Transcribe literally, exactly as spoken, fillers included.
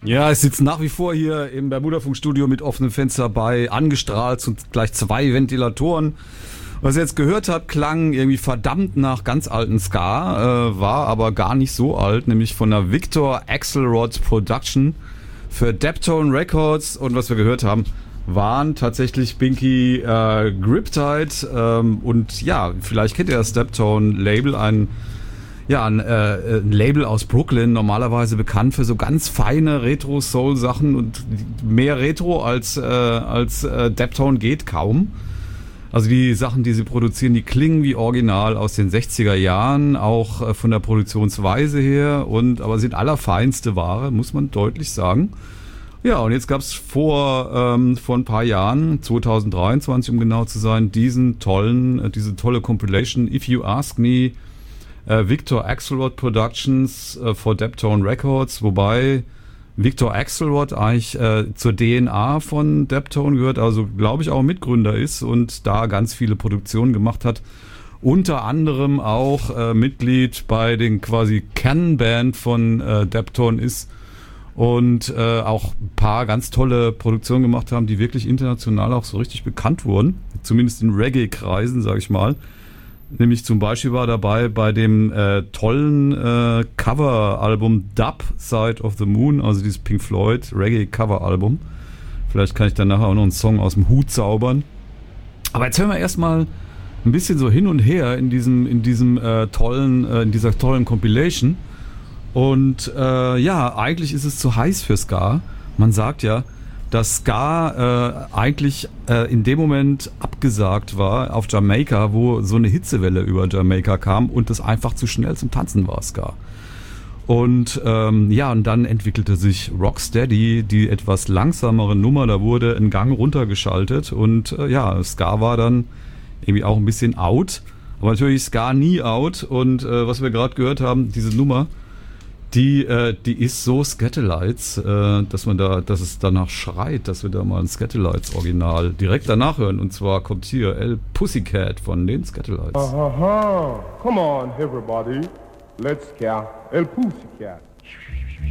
Ja, ich sitze nach wie vor hier im Bermuda-Funkstudio mit offenem Fenster bei, angestrahlt und gleich zwei Ventilatoren. Was ihr jetzt gehört habt, klang irgendwie verdammt nach ganz alten Ska, äh, war aber gar nicht so alt, nämlich von der Victor Axelrod Production für Deptone Records. Und was wir gehört haben, waren tatsächlich Binky äh, Griptide. Ähm, und ja, vielleicht kennt ihr das Deptone-Label, ein Ja, ein, äh, ein Label aus Brooklyn, normalerweise bekannt für so ganz feine Retro-Soul-Sachen und mehr Retro als, äh, als äh, Deptone geht kaum. Also die Sachen, die sie produzieren, die klingen wie original aus den sechziger Jahren, auch äh, von der Produktionsweise her, und aber sind allerfeinste Ware, muss man deutlich sagen. Ja, und jetzt gab's vor, ähm, vor ein paar Jahren, zwanzig dreiundzwanzig um genau zu sein, diesen tollen, äh, diese tolle Compilation, If You Ask Me, Uh, Victor Axelrod Productions uh, for Deptone Records, wobei Victor Axelrod eigentlich uh, zur D N A von Deptone gehört, also glaube ich auch Mitgründer ist und da ganz viele Produktionen gemacht hat. Unter anderem auch uh, Mitglied bei den quasi Kernband von uh, Deptone ist und uh, auch ein paar ganz tolle Produktionen gemacht haben, die wirklich international auch so richtig bekannt wurden, zumindest in Reggae-Kreisen, sage ich mal. Nämlich zum Beispiel war dabei bei dem äh, tollen äh, Cover-Album Dub Side of the Moon, also dieses Pink Floyd Reggae-Cover-Album. Vielleicht kann ich dann nachher auch noch einen Song aus dem Hut zaubern. Aber jetzt hören wir erstmal ein bisschen so hin und her in diesem, in diesem äh, tollen, äh, in dieser tollen Compilation. Und äh, ja, eigentlich ist es zu heiß für Ska. Man sagt ja, dass Ska äh, eigentlich äh, in dem Moment abgesagt war auf Jamaika, wo so eine Hitzewelle über Jamaika kam und das einfach zu schnell zum Tanzen war, Ska. Und ähm, ja, und dann entwickelte sich Rocksteady, die etwas langsamere Nummer, da wurde ein Gang runtergeschaltet und äh, ja, Ska war dann irgendwie auch ein bisschen out, aber natürlich Ska nie out und äh, was wir gerade gehört haben, diese Nummer, Die, äh, die ist so Skatalites, äh, dass man da, dass es danach schreit, dass wir da mal ein Skatalites Original direkt danach hören. Und zwar kommt hier El Pussycat von den Skatalites. Uh-huh. Come on, everybody. Let's scare El Pussycat.